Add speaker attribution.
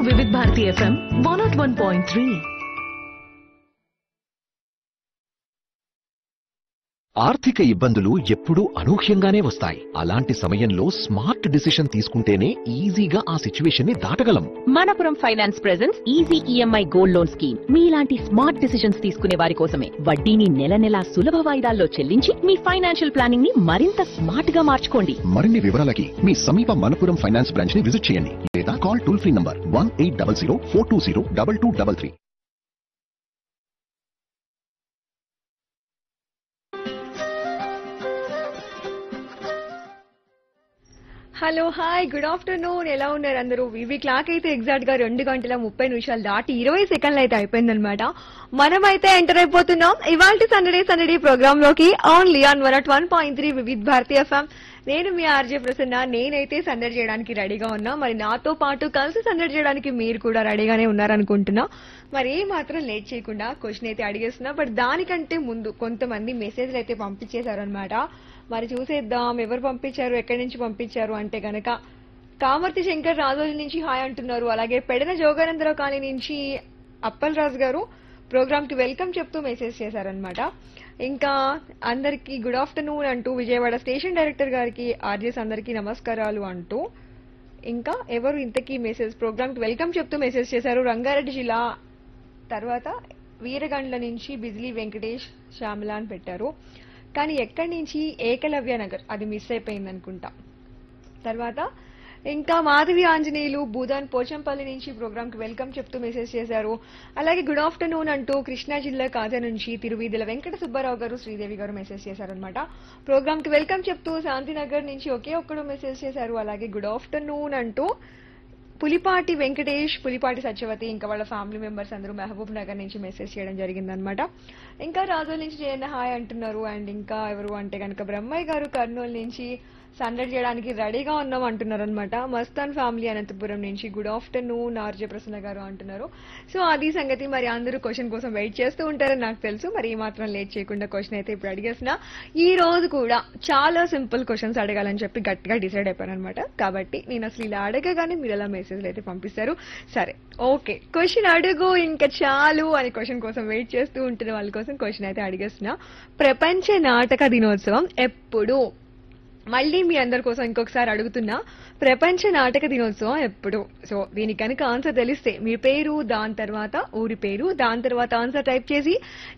Speaker 1: వివిధ భారతి ఎఫ్ఎం 101.3.
Speaker 2: ఆర్థిక ఇబ్బందులు ఎప్పుడూ అనూహ్యంగానే వస్తాయి. అలాంటి సమయంలో స్మార్ట్ డిసిషన్ తీసుకుంటేనే ఈజీగా ఆ సిచ్యువేషన్ ని దాటగలం.
Speaker 3: Manappuram finance presents easy EMI gold loan scheme. మీలాంటి స్మార్ట్ డిసిషన్స్ తీసుకునే వారి కోసమే. వడ్డీని నెల నెలా సులభ వాయిదాల్లో చెల్లించి మీ ఫైనాన్షియల్ ప్లానింగ్ ని మరింత స్మార్ట్ గా మార్చుకోండి.
Speaker 2: మరిన్ని వివరాలకి మీ సమీప మనపురం ఫైనాన్స్ బ్రాంచ్ ని విజిట్ చేయండి లేదా call toll free number 1800 420 2233.
Speaker 4: Hello hi good afternoon. ఎలా ఉన్నారు అందరూ? వివి క్లాక్ అయితే ఎగ్జాక్ట్ గా 2 గంటల 30 నిమిషాలు దాటి 20 సెకండ్లు అయితే అయిపోయిందనమాట. మనమైతే ఎంటర్ అయిపోతున్నాం ఇవాల్టి సండే ప్రోగ్రామ్ లోకి ఓన్లీ ఆన్ 101.3 వివిధ భారతి ఎఫ్ఎం. నేను మీ ఆర్జే ప్రసన్న. నేనైతే సందడి చేయడానికి రెడీగా ఉన్నా. మరి నాతో పాటు కలిసి సందడి చేయడానికి మీరు కూడా రెడీగానే ఉన్నారనుకుంటున్నా. మరి ఏ మాత్రం లేట్ చేయకుండా క్వశ్చన్ అయితే అడిగేస్తున్నా. బట్ దానికంటే ముందు కొంతమంది మెసేజ్లు అయితే పంపించేశారనమాట. మరి చూసేద్దాం ఎవరు పంపించారు, ఎక్కడి నుంచి పంపించారు అంటే గనక కామర్తి శంకర్ రాజోలి నుంచి హాయ్ అంటున్నారు. అలాగే పెడన జోగానందరావు కాలనీ నుంచి అప్పల్ రాజు గారు ప్రోగ్రామ్ కి వెల్కమ్ చెప్తూ మెసేజ్ చేశారనమాట. ఇంకా అందరికి గుడ్ ఆఫ్టర్నూన్ అంటూ విజయవాడ స్టేషన్ డైరెక్టర్ గారికి ఆర్జేస్ అందరికీ నమస్కారాలు అంటూ ఇంకా ఎవరు ఇంతకీ మెసేజ్ ప్రోగ్రామ్ కి వెల్కమ్ చెప్తూ మెసేజ్ చేశారు. రంగారెడ్డి జిల్లా తర్వాత వీరగండ్ల నుంచి బిజ్లీ వెంకటేష్ శ్యామల అని పెట్టారు. కానీ ఎక్కడి నుంచి ఏకలవ్య నగర్ అది మిస్ అయిపోయింది అనుకుంటా. తర్వాత ఇంకా మాధవి ఆంజనేయులు భూదాన్ పోచంపల్లి నుంచి ప్రోగ్రామ్ కి వెల్కమ్ చెప్తూ మెసేజ్ చేశారు. అలాగే గుడ్ ఆఫ్టర్నూన్ అంటూ కృష్ణా జిల్లా కాజా నుంచి తిరువీధుల వెంకట సుబ్బారావు గారు శ్రీదేవి గారు మెసేజ్ చేశారనమాట. ప్రోగ్రామ్ కి వెల్కమ్ చెప్తూ శాంతినగర్ నుంచి ఒకే ఒక్కడు మెసేజ్ చేశారు. అలాగే గుడ్ ఆఫ్టర్నూన్ అంటూ పులిపాటి వెంకటేష్, పులిపాటి సత్యవతి ఇంకా వాళ్ళ ఫ్యామిలీ మెంబర్స్ అందరూ మహబూబ్ నగర్ నుంచి మెసేజ్ చేయడం జరిగిందనమాట. ఇంకా రాజోల్ నుంచి జయన్న హాయ్ అంటున్నారు. అండ్ ఇంకా ఎవరు అంటే కనుక బ్రహ్మయ్య గారు కర్నూలు నుంచి సందడి చేయడానికి రెడీగా ఉన్నాం అంటున్నారు అనమాట. మస్తాన్ ఫ్యామిలీ అనంతపురం నుంచి గుడ్ ఆఫ్టర్నూన్ ఆర్జే ప్రసన్న గారు అంటున్నారు. సో అది సంగతి. మరి అందరూ క్వశ్చన్ కోసం వెయిట్ చేస్తూ ఉంటారని నాకు తెలుసు. మరి ఈ మాత్రం లేట్ చేయకుండా క్వశ్చన్ అయితే ఇప్పుడు అడిగేసిన. ఈ రోజు కూడా చాలా సింపుల్ క్వశ్చన్స్ అడగాలని చెప్పి గట్టిగా డిసైడ్ అయిపోయాను అనమాట. కాబట్టి నేను అసలు ఇలా అడగగానే మీరు ఎలా మెసేజ్లు అయితే పంపిస్తారు. సరే ఓకే, క్వశ్చన్ అడుగు ఇంకా చాలు అని క్వశ్చన్ కోసం వెయిట్ చేస్తూ ఉంటున్న వాళ్ళ కోసం క్వశ్చన్ అయితే అడిగేస్తున్నా. ప్రపంచ నాటక దినోత్సవం ఎప్పుడు? మళ్ళీ మీ అందరి కోసం ఇంకొకసారి అడుగుతున్నా, ప్రపంచ నాటక దినోత్సవం ఎప్పుడు? సో దీనికి కనుక ఆన్సర్ తెలిస్తే మీ పేరు, దాని తర్వాత ఊరి పేరు, దాని తర్వాత ఆన్సర్ టైప్ చేసి